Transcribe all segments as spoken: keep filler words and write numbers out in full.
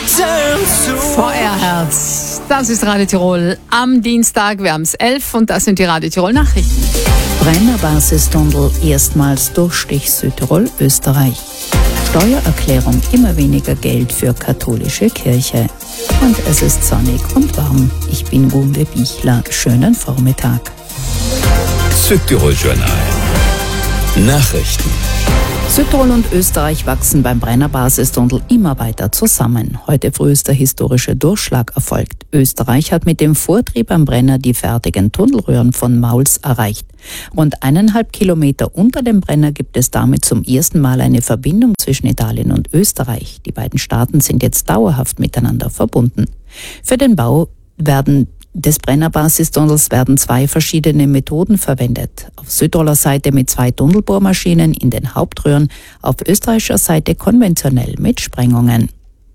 Feuerherz, das ist Radio Tirol am Dienstag. Wir haben es elf und das sind die Radio Tirol Nachrichten. Brennerbasistunnel erstmals Durchstich Südtirol, Österreich. Steuererklärung, immer weniger Geld für katholische Kirche. Und es ist sonnig und warm. Ich bin Gunde Bichler. Schönen Vormittag. Südtirol Journal. Nachrichten. Südtirol und Österreich wachsen beim Brennerbasistunnel immer weiter zusammen. Heute früh ist der historische Durchschlag erfolgt. Österreich hat mit dem Vortrieb am Brenner die fertigen Tunnelröhren von Mauls erreicht. Rund eineinhalb Kilometer unter dem Brenner gibt es damit zum ersten Mal eine Verbindung zwischen Italien und Österreich. Die beiden Staaten sind jetzt dauerhaft miteinander verbunden. Für den Bau werden des Brennerbasistunnels werden zwei verschiedene Methoden verwendet. Auf Südtiroler Seite mit zwei Tunnelbohrmaschinen in den Hauptröhren, auf österreichischer Seite konventionell mit Sprengungen.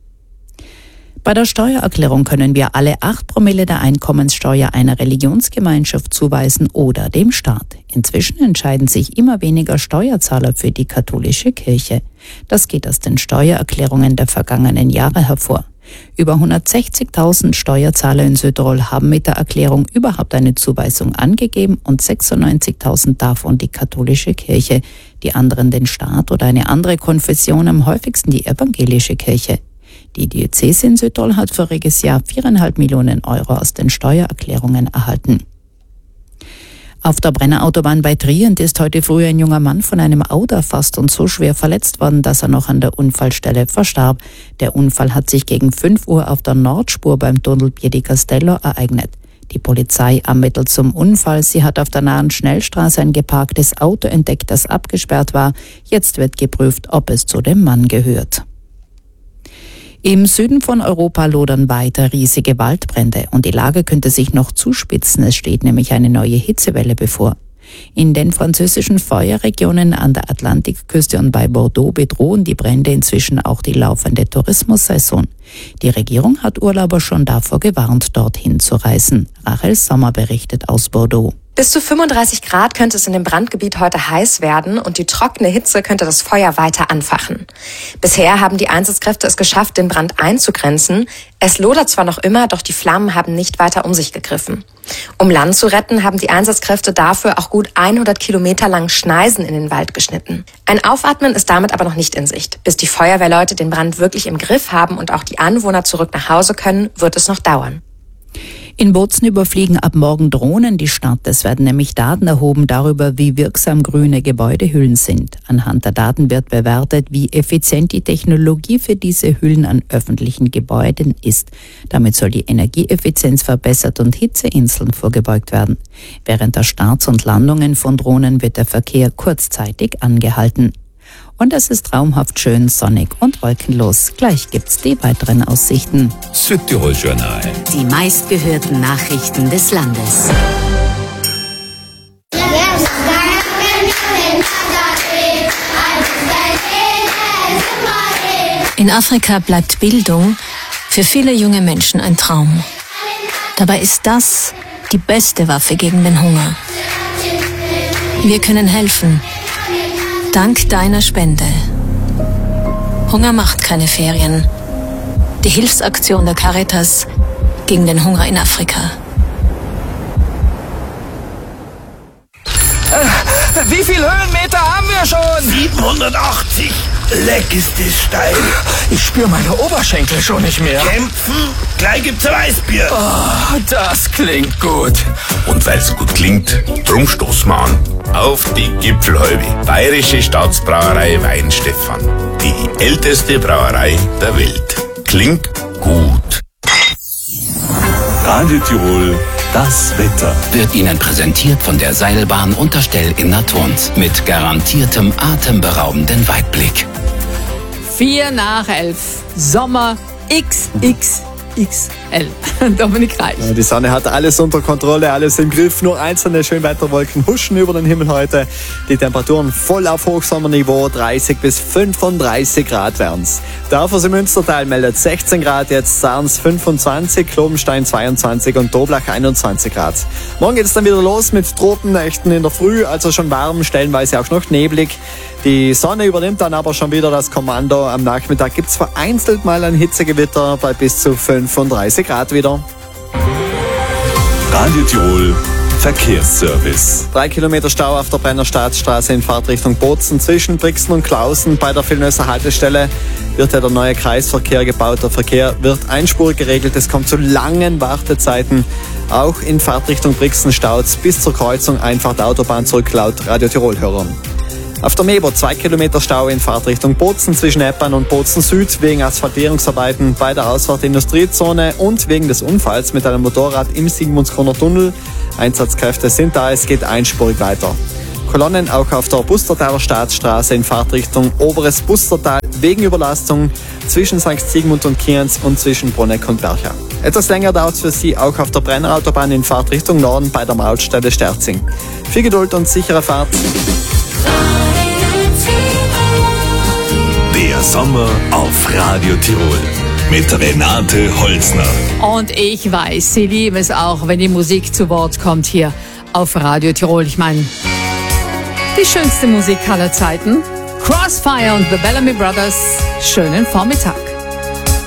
Bei der Steuererklärung können wir alle acht Promille der Einkommenssteuer einer Religionsgemeinschaft zuweisen oder dem Staat. Inzwischen entscheiden sich immer weniger Steuerzahler für die katholische Kirche. Das geht aus den Steuererklärungen der vergangenen Jahre hervor. Über hundertsechzigtausend Steuerzahler in Südtirol haben mit der Erklärung überhaupt eine Zuweisung angegeben und sechsundneunzigtausend davon die katholische Kirche, die anderen den Staat oder eine andere Konfession, am häufigsten die evangelische Kirche. Die Diözese in Südtirol hat voriges Jahr viereinhalb Millionen Euro aus den Steuererklärungen erhalten. Auf der Brennerautobahn bei Trient ist heute früh ein junger Mann von einem Auto erfasst und so schwer verletzt worden, dass er noch an der Unfallstelle verstarb. Der Unfall hat sich gegen fünf Uhr auf der Nordspur beim Tunnel Piedi Castello ereignet. Die Polizei ermittelt zum Unfall. Sie hat auf der nahen Schnellstraße ein geparktes Auto entdeckt, das abgesperrt war. Jetzt wird geprüft, ob es zu dem Mann gehört. Im Süden von Europa lodern weiter riesige Waldbrände und die Lage könnte sich noch zuspitzen. Es steht nämlich eine neue Hitzewelle bevor. In den französischen Feuerregionen an der Atlantikküste und bei Bordeaux bedrohen die Brände inzwischen auch die laufende Tourismussaison. Die Regierung hat Urlauber schon davor gewarnt, dorthin zu reisen. Rachel Sommer berichtet aus Bordeaux. Bis zu fünfunddreißig Grad könnte es in dem Brandgebiet heute heiß werden und die trockene Hitze könnte das Feuer weiter anfachen. Bisher haben die Einsatzkräfte es geschafft, den Brand einzugrenzen. Es lodert zwar noch immer, doch die Flammen haben nicht weiter um sich gegriffen. Um Land zu retten, haben die Einsatzkräfte dafür auch gut hundert Kilometer lang Schneisen in den Wald geschnitten. Ein Aufatmen ist damit aber noch nicht in Sicht. Bis die Feuerwehrleute den Brand wirklich im Griff haben und auch die Anwohner zurück nach Hause können, wird es noch dauern. In Bozen überfliegen ab morgen Drohnen die Stadt. Es werden nämlich Daten erhoben darüber, wie wirksam grüne Gebäudehüllen sind. Anhand der Daten wird bewertet, wie effizient die Technologie für diese Hüllen an öffentlichen Gebäuden ist. Damit soll die Energieeffizienz verbessert und Hitzeinseln vorgebeugt werden. Während der Starts und Landungen von Drohnen wird der Verkehr kurzzeitig angehalten. Und es ist traumhaft schön, sonnig und wolkenlos. Gleich gibt's die weiteren Aussichten. Südtirol Journal. Die meistgehörten Nachrichten des Landes. In Afrika bleibt Bildung für viele junge Menschen ein Traum. Dabei ist das die beste Waffe gegen den Hunger. Wir können helfen. Dank deiner Spende. Hunger macht keine Ferien. Die Hilfsaktion der Caritas gegen den Hunger in Afrika. Äh, wie viele Höhenmeter haben wir schon? siebenhundertachtzig. Leck ist das steil. Ich spüre meine Oberschenkel schon nicht mehr. Kämpfen? Gleich gibt's ein Weißbier. Oh, das klingt gut. Und weil's gut klingt, drum stoßen wir an. Auf die Gipfelhalbe. Bayerische Staatsbrauerei Weinstefan. Die älteste Brauerei der Welt. Klingt gut. Radio Tirol, das Wetter. Wird Ihnen präsentiert von der Seilbahn Unterstell in Natrons. Mit garantiertem atemberaubenden Weitblick. Vier nach elf. Sommer X X X L. Dominik Reich. Ja, die Sonne hat alles unter Kontrolle, alles im Griff. Nur einzelne Schönwetterwolken huschen über den Himmel heute. Die Temperaturen voll auf Hochsommerniveau, dreißig bis fünfunddreißig Grad werden's. Dörfers im Münstertal meldet sechzehn Grad, jetzt Sarns fünfundzwanzig, Klobenstein zweiundzwanzig und Doblach einundzwanzig Grad. Morgen geht es dann wieder los mit Tropennächten in der Früh, also schon warm, stellenweise auch noch neblig. Die Sonne übernimmt dann aber schon wieder das Kommando. Am Nachmittag gibt's vereinzelt mal ein Hitzegewitter bei bis zu fünfunddreißig Grad wieder. Radio Tirol Verkehrsservice. Drei Kilometer Stau auf der Brenner Staatsstraße in Fahrtrichtung Bozen zwischen Brixen und Klausen. Bei der Villnösser Haltestelle wird ja der neue Kreisverkehr gebaut. Der Verkehr wird einspurig geregelt. Es kommt zu langen Wartezeiten. Auch in Fahrtrichtung Brixen staut's bis zur Kreuzung Einfahrt Autobahn zurück, laut Radio Tirol-Hörern. Auf der Meber zwei Kilometer Stau in Fahrtrichtung Bozen zwischen Eppern und Bozen Süd wegen Asphaltierungsarbeiten bei der Ausfahrt Industriezone und wegen des Unfalls mit einem Motorrad im Sigmundskroner Tunnel. Einsatzkräfte sind da, es geht einspurig weiter. Kolonnen auch auf der Bustertaler Staatsstraße in Fahrtrichtung Oberes Bustertal wegen Überlastung zwischen Sankt Sigmund und Kienz und zwischen Bruneck und Bercha. Etwas länger dauert es für Sie auch auf der Brennerautobahn in Fahrtrichtung Norden bei der Mautstelle Sterzing. Viel Geduld und sichere Fahrt. Der Sommer auf Radio Tirol mit Renate Holzner. Und ich weiß, Sie lieben es auch, wenn die Musik zu Wort kommt hier auf Radio Tirol. Ich meine, die schönste Musik aller Zeiten. Crossfire und The Bellamy Brothers. Schönen Vormittag.